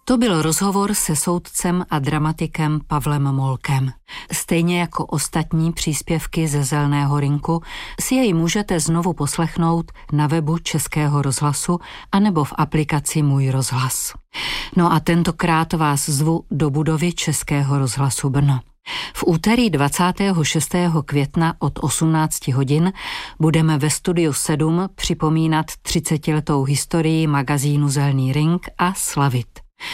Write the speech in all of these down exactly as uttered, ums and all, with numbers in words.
To byl rozhovor se soudcem a dramatikem Pavlem Molkem. Stejně jako ostatní příspěvky ze Zeleného rynku si jej můžete znovu poslechnout na webu Českého rozhlasu anebo v aplikaci Můj rozhlas. No a tentokrát vás zvu do budovy Českého rozhlasu Brno. V úterý dvacátého šestého května od osmnácti hodin budeme ve studiu sedm připomínat třicetiletou historii magazínu Zelený rynk a slavit.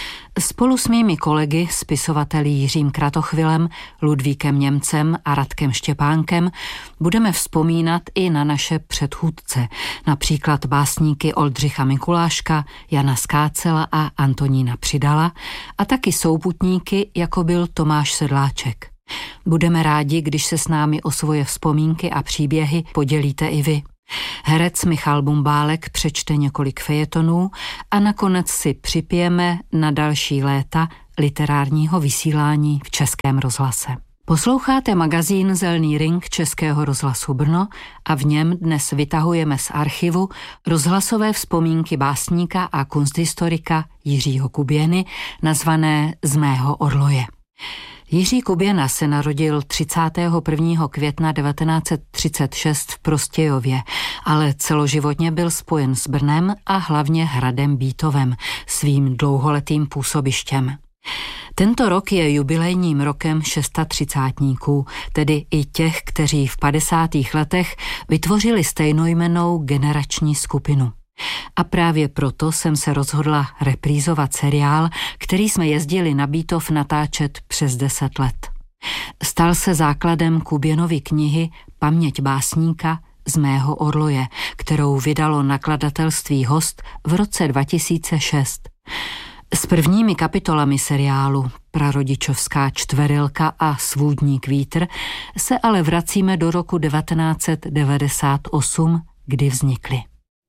Spolu s mými kolegy, spisovateli Jiřím Kratochvilem, Ludvíkem Němcem a Radkem Štěpánkem budeme vzpomínat i na naše předchůdce, například básníky Oldřicha Mikuláška, Jana Skácela a Antonína Přidala a taky souputníky, jako byl Tomáš Sedláček. Budeme rádi, když se s námi o svoje vzpomínky a příběhy podělíte i vy. Herec Michal Bumbálek přečte několik fejetonů a nakonec si připijeme na další léta literárního vysílání v Českém rozhlase. Posloucháte magazín Zelený rynk Českého rozhlasu Brno a v něm dnes vytahujeme z archivu rozhlasové vzpomínky básníka a kunsthistorika Jiřího Kuběny, nazvané Z mého orloje. Jiří Kuběna se narodil třicátého prvního května devatenáct set třicet šest v Prostějově, ale celoživotně byl spojen s Brnem a hlavně hradem Bítovem, svým dlouholetým působištěm. Tento rok je jubilejním rokem šestadvacátníků, tedy i těch, kteří v padesátých letech vytvořili stejnojmennou generační skupinu. A právě proto jsem se rozhodla reprízovat seriál, který jsme jezdili na Bítov natáčet přes deset let. Stal se základem Kuběnovy knihy Paměť básníka Z mého orloje, kterou vydalo nakladatelství Host v roce dva tisíce šest. S prvními kapitolami seriálu Prarodičovská čtverilka a Svůdník vítr se ale vracíme do roku devatenáct set devadesát osm, kdy vznikly.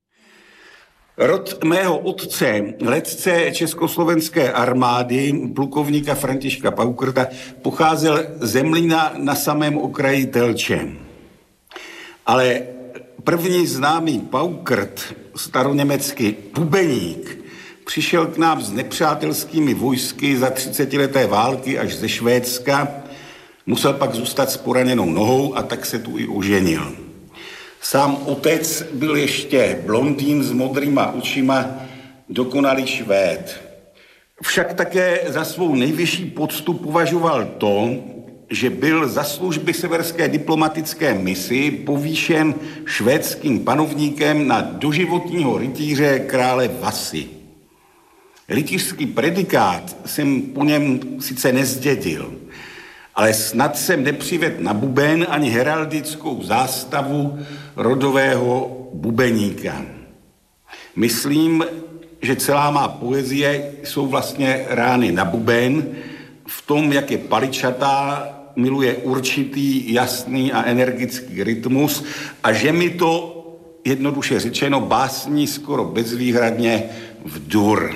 Rod mého otce, letce československé armády, plukovníka Františka Paukrta, pocházel ze Mlýna na samém okraji Telče. Ale první známý Paukrt, staroněmecky bubeník, přišel k nám s nepřátelskými vojsky za třicetileté války až ze Švédska, musel pak zůstat s poraněnou nohou a tak se tu i oženil. Sám otec byl ještě blondýn s modrýma očima, dokonalý Švéd. Však také za svou nejvyšší poctu považoval to, že byl za služby severské diplomatické misi povýšen švédským panovníkem na doživotního rytíře krále Vasy. Rytířský predikát jsem po něm sice nezdědil, ale snad jsem nepřivedl na buben ani heraldickou zástavu rodového bubeníka. Myslím, že celá má poezie jsou vlastně rány na buben, v tom, jak je paličatá, miluje určitý, jasný a energický rytmus a že mi to, jednoduše řečeno, básní skoro bezvýhradně vdur.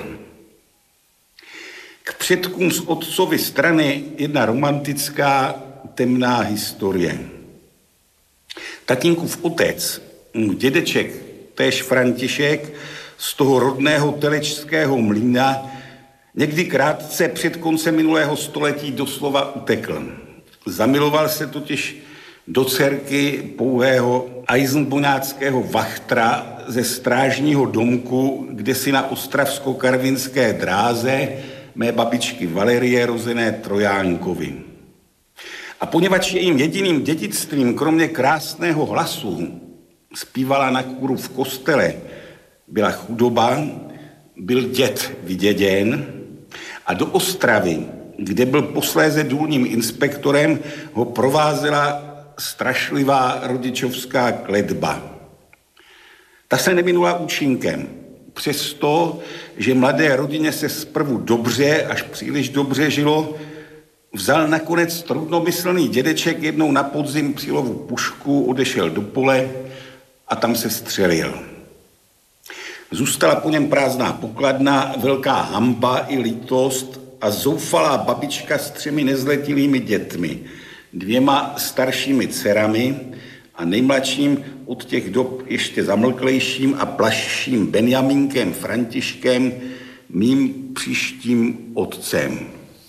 K předkům z otcovy strany jedna romantická temná historie. Tatínkův otec, dědeček, též František, z toho rodného telečského Mlýna, někdy krátce před koncem minulého století doslova utekl. Zamiloval se totiž do dcerky pouhého eisenboňáckého vachtra ze strážního domku, kde si na ostravsko-karvinské dráze mé babičky Valerie rozené Trojánkovi. A poněvadž jejím jediným dědictvím, kromě krásného hlasu, zpívala na kůru v kostele, byla chudoba, byl děd vyděděn a do Ostravy, kde byl posléze důlním inspektorem, ho provázela strašlivá rodičovská kletba. Ta se neminula účinkem. Přesto, že mladé rodině se zprvu dobře, až příliš dobře žilo, vzal nakonec trudnomyslný dědeček jednou na podzim při lovu pušku, odešel do pole a tam se střelil. Zůstala po něm prázdná pokladna, velká hanba i lítost a zoufalá babička s třemi nezletilými dětmi, dvěma staršími dcerami a nejmladším od těch dob ještě zamlklejším a plašším Benjamínkem Františkem mým příštím otcem.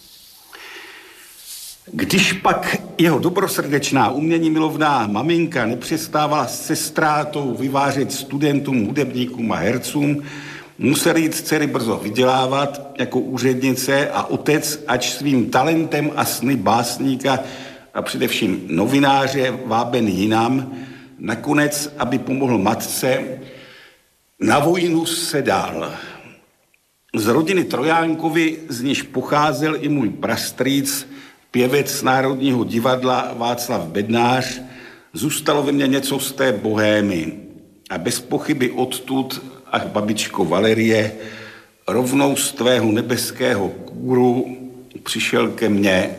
Když pak jeho dobrosrdečná, umění milovná maminka nepřestávala se ztrátou vyvážet studentům, hudebníkům a hercům, musel jít dcery brzo vydělávat jako úřednice a otec, ač svým talentem a sny básníka a především novináře váben jinam, nakonec, aby pomohl matce, na vojnu se dal. Z rodiny Trojánkovi, z níž pocházel i můj prastrýc, pěvec Národního divadla Václav Bednář, zůstalo ve mně něco z té bohémy. A bez pochyby odtud, ach babičko Valerie, rovnou z tvého nebeského kůru přišel ke mně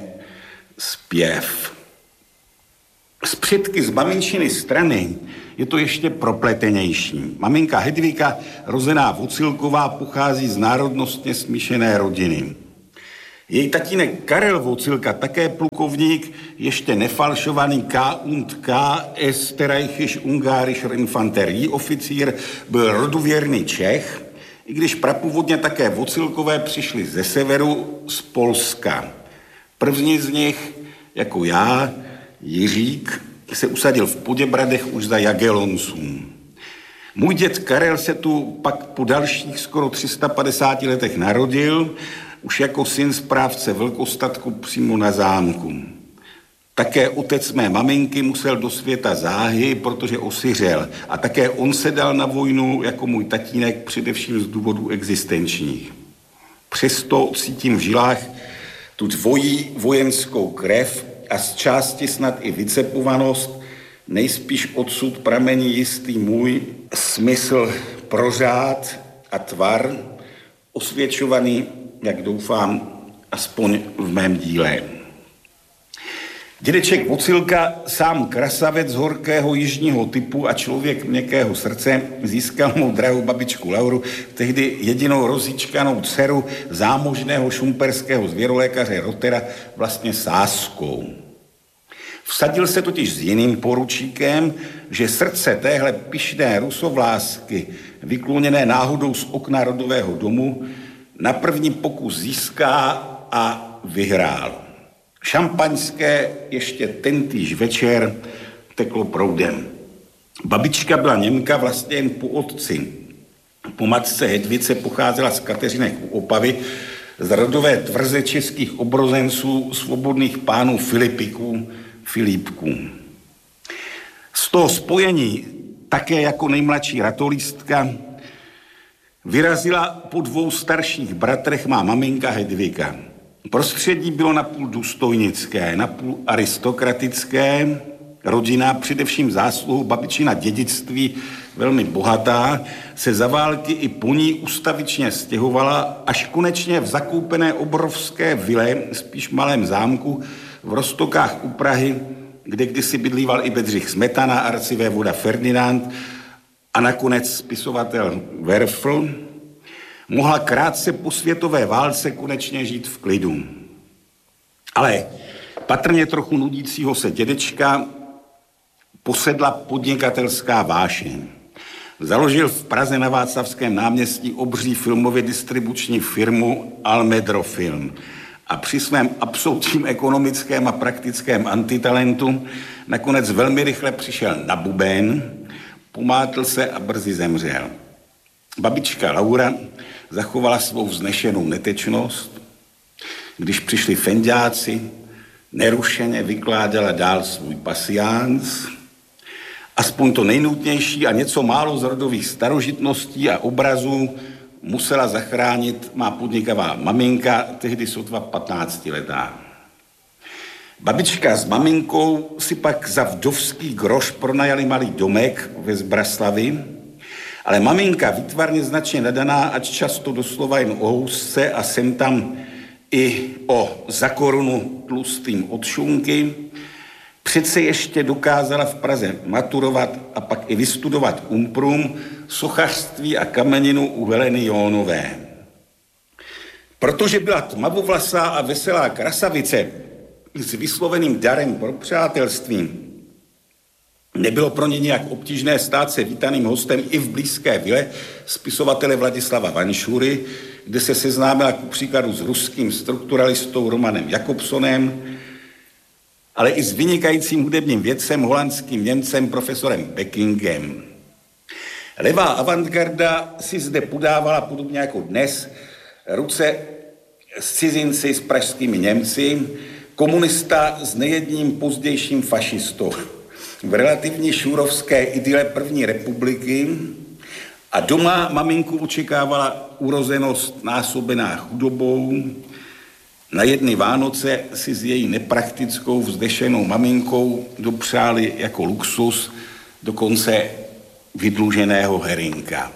zpěv. Z předky z maminčiny strany je to ještě propletenější. Maminka Hedvika, rozená Vocilková, pochází z národnostně smíšené rodiny. Její tatínek Karel Vocilka, také plukovník, ještě nefalšovaný K und K, Österreichisch-Ungarischer Infanterieoffizier, byl roduvěrný Čech, i když prapůvodně také Vocilkové přišli ze severu, z Polska. První z nich, jako já, Jiřík, se usadil v Poděbradech už za Jagellonců. Můj děd Karel se tu pak po dalších skoro tři sta padesáti letech narodil, už jako syn správce velkostatku přímo na zámku. Také otec mé maminky musel do světa záhy, protože osiřel. A také on se dal na vojnu jako můj tatínek, především z důvodů existenčních. Přesto cítím v žilách tu dvojí vojenskou krev a z části snad i vycepovanost, nejspíš odsud pramení jistý můj smysl pro řád a tvar, osvědčovaný, jak doufám, aspoň v mém díle. Dědeček Vocilka, sám krasavec horkého jižního typu a člověk měkkého srdce, získal mou drahou babičku Lauru, tehdy jedinou rozíčkanou dceru zámožného šumperského zvěrolékaře Rotera, vlastně sázkou. Vsadil se totiž s jiným poručíkem, že srdce téhle pyšné rusovlásky, vykloněné náhodou z okna rodového domu, na první pokus získá a vyhrál. Šampaňské ještě tentýž večer teklo proudem. Babička byla Němka vlastně jen po otci. Po matce Hedvice pocházela z Kateřinek u Opavy, z rodové tvrze českých obrozenců, svobodných pánů Filipiků, Filipků. Z toho spojení také jako nejmladší ratolístka vyrazila po dvou starších bratrech má maminka Hedvika. Prostředí bylo napůl důstojnické, napůl aristokratické, rodina, především zásluhou babičina dědictví, velmi bohatá, se za války i po ní ustavičně stěhovala, až konečně v zakoupené obrovské vile, spíš malém zámku, v Roztokách u Prahy, kde kdysi bydlíval i Bedřich Smetana, arcivévoda Ferdinand a nakonec spisovatel Werfel, mohla krátce po světové válce konečně žít v klidu. Ale patrně trochu nudícího se dědečka posedla podnikatelská vášeň. Založil v Praze na Václavském náměstí obří filmově distribuční firmu Almedro Film a při svém absolutním ekonomickém a praktickém antitalentu nakonec velmi rychle přišel na buben, pomátl se a brzy zemřel. Babička Laura zachovala svou vznešenou netečnost. Když přišli fenďáci, nerušeně vykládala dál svůj pasiánc. Aspoň to nejnutnější a něco málo z rodových starožitností a obrazů musela zachránit má podnikavá maminka, tehdy sotva patnáctiletá. Babička s maminkou si pak za vdovský groš pronajali malý domek ve Zbraslavi, ale maminka, výtvarně značně nadaná, ač často doslova jen o housce a sem tam i o za korunu tlustým od šunky, přece ještě dokázala v Praze maturovat a pak i vystudovat umprum, sochařství a kameninu u Heleny Jónové. Protože byla tmavovlasá a veselá krasavice s vysloveným darem pro přátelství, nebylo pro ně nějak obtížné stát se vítaným hostem i v blízké vile spisovatele Vladislava Vanšury, kde se seznámila ku příkladu s ruským strukturalistou Romanem Jakobsonem, ale i s vynikajícím hudebním vědcem, holandským Němcem, profesorem Beckingem. Levá avantgarda si zde podávala podobně jako dnes ruce s cizinci, s pražskými Němci, komunista s nejedním pozdějším fašistou. V relativně šúrovské idyle první republiky a doma maminku očekávala urozenost násobená chudobou. Na jedny Vánoce si s její nepraktickou vzdešenou maminkou dopřáli jako luxus dokonce vydluženého herinka.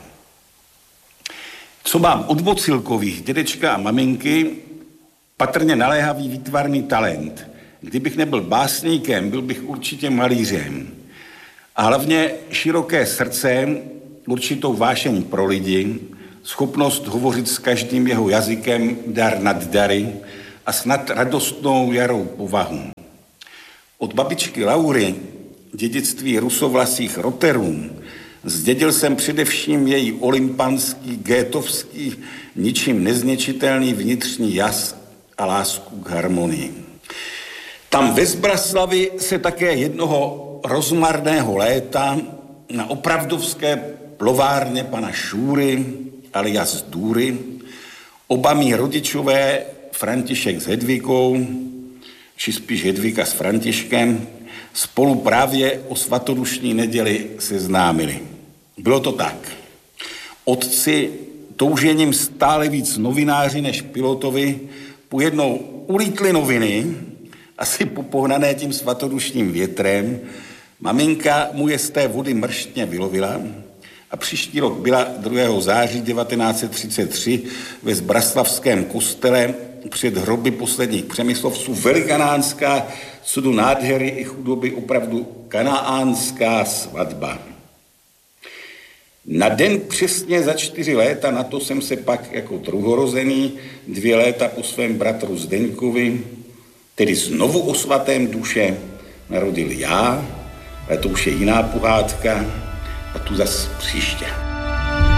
Co mám od Vocilkových, dědečka a maminky, patrně naléhavý výtvarný talent. Kdybych nebyl básníkem, byl bych určitě malířem. A hlavně široké srdce, určitou vášeň pro lidi, schopnost hovořit s každým jeho jazykem, dar nad dary a snad radostnou jarou povahu. Od babičky Laury, dědictví rusovlasých roterů, zdědil jsem především její olympanský, gétovský, ničím nezničitelný vnitřní jas a lásku k harmonii. Tam ve Zbraslavi se také jednoho rozmarného léta na opravdovské plovárně pana Šúry, alias Důry, oba mí rodičové, František s Hedvikou, či spíš Hedvika s Františkem, spolu právě o svatodušní neděli seznámili. Bylo to tak. Otci toužením stále víc novináři než pilotovi pojednou ulítli noviny, asi popohnané tím svatodušním větrem. Maminka mu je z té vody mrštně vylovila a příští rok byla druhého září devatenáct set třicet tři ve Zbraslavském kostele před hroby posledních Přemyslovců velikánská, co do nádhery i chudoby opravdu kanaánská svatba. Na den přesně za čtyři léta, na to jsem se pak jako druhorozený dvě léta po svém bratru Zdeňkovi, tedy znovu o svatém duše, narodil já, ale to už je jiná pohádka a tu zas příště.